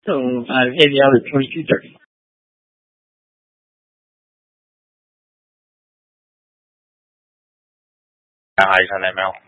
So AVL is 2230. Hi, send an email.